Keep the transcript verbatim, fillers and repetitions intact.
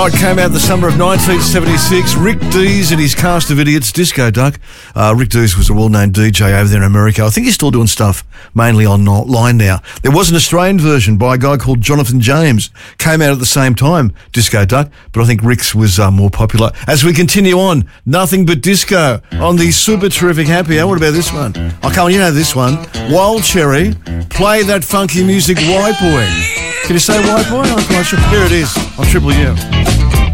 Oh, it came out the summer of nineteen seventy-six. Rick Dees and his cast of idiots, Disco Duck. Uh, Rick Dees was a well-known D J over there in America. I think he's still doing stuff mainly online now. There was an Australian version by a guy called Jonathan James. Came out at the same time, Disco Duck, but I think Rick's was uh, more popular. As we continue on, Nothing But Disco on the super terrific Happy Hour. What about this one? Oh, come on, you know this one. Wild Cherry, Play That Funky Music, White Boy. Can you say White Boy? I'm not quite sure. Here it is on Triple U.